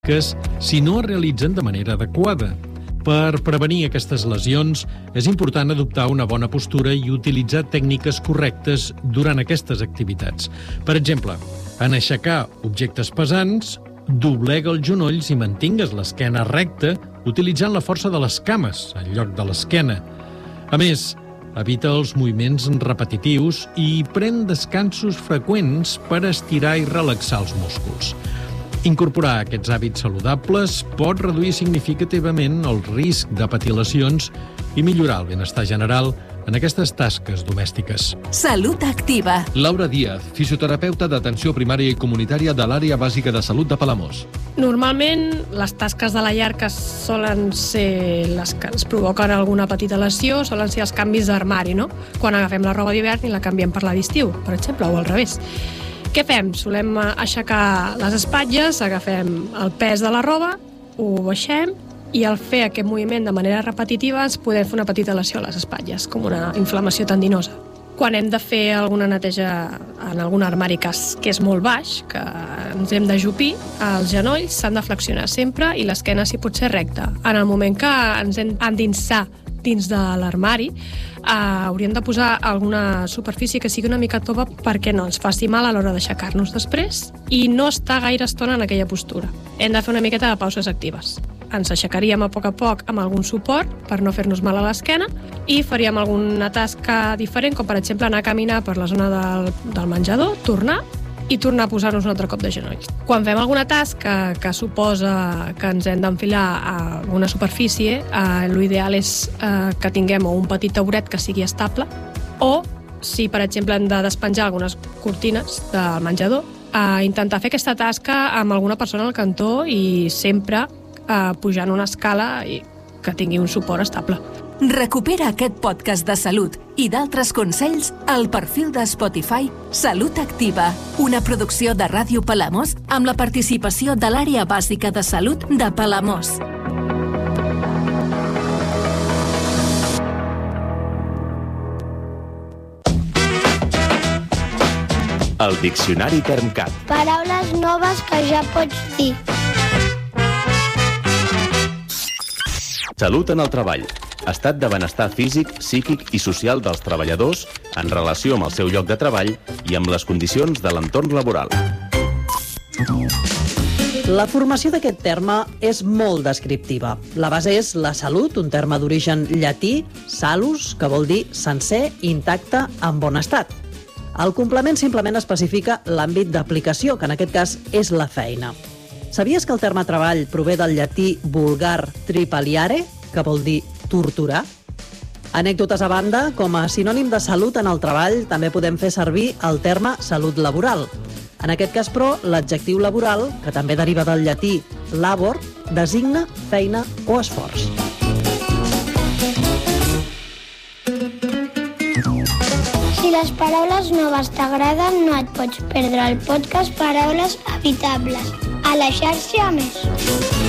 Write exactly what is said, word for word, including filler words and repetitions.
si no es realitzen de manera adequada. Per prevenir aquestes lesions, és important adoptar una bona postura i utilitzar tècniques correctes durant aquestes activitats. Per exemple, en aixecar objectes pesants, doblega els genolls i mantingues l'esquena recta utilitzant la força de les cames en lloc de l'esquena. A més, evita els moviments repetitius i pren descansos freqüents per estirar i relaxar els músculs. Incorporar aquests hàbits saludables pot reduir significativament el risc de patir lesions i millorar el benestar general en aquestes tasques domèstiques. Salut Activa. Laura Díaz, fisioterapeuta d'atenció primària i comunitària de l'àrea bàsica de salut de Palamós. Normalment, les tasques de la llar que solen ser les que ens provoquen alguna petita lesió solen ser els canvis d'armari, no? Quan agafem la roba d'hivern i la canviem per la d'estiu, per exemple, o al revés. Què fem? Solem aixecar les espatlles, agafem el pes de la roba, ho baixem i al fer aquest moviment de manera repetitiva ens podem fer una petita lesió a les espatlles, com una inflamació tendinosa. Quan hem de fer alguna neteja en algun armari que és, que és molt baix, que ens hem d'ajupir, els genolls s'han de flexionar sempre i l'esquena s'hi pot ser recta. En el moment que ens hem d'endinsar dins de l'armari, eh, hauríem de posar alguna superfície que sigui una mica tova perquè no ens faci mal a l'hora d'aixecar-nos després i no estar gaire estona en aquella postura. Hem de fer una miqueta de pauses actives. Ens aixecaríem a poc a poc amb algun suport per no fer-nos mal a l'esquena i faríem alguna tasca diferent, com per exemple anar a caminar per la zona del, del menjador, tornar i tornar a posar-nos un altre cop de genolls. Quan fem alguna tasca que suposa que ens hem d'enfilar a una superfície, eh, l'ideal és eh, que tinguem un petit tauret que sigui estable o, si per exemple hem de despenjar algunes cortines del menjador, eh, intentar fer aquesta tasca amb alguna persona al cantó i sempre eh, pujant una escala i que tingui un suport estable. Recupera aquest podcast de salut i d'altres consells al perfil de Spotify Salut Activa, una producció de Ràdio Palamós amb la participació de l'àrea bàsica de salut de Palamós. El Diccionari Termcat. Paraules noves que ja pots dir. Salut en el treball. Estat de benestar físic, psíquic i social dels treballadors en relació amb el seu lloc de treball i amb les condicions de l'entorn laboral. La formació d'aquest terme és molt descriptiva. La base és la salut, un terme d'origen llatí, salus, que vol dir sencer, intacte, en bon estat. El complement simplement especifica l'àmbit d'aplicació, que en aquest cas és la feina. Sabies que el terme treball prové del llatí vulgar tripaliare, que vol dir torturar? Anècdotes a banda, com a sinònim de salut en el treball també podem fer servir el terme salut laboral. En aquest cas, però, l'adjectiu laboral, que també deriva del llatí labor, designa feina o esforç. Si les paraules noves t'agraden, no et pots perdre el podcast Paraules Habitables a la xarxa Més.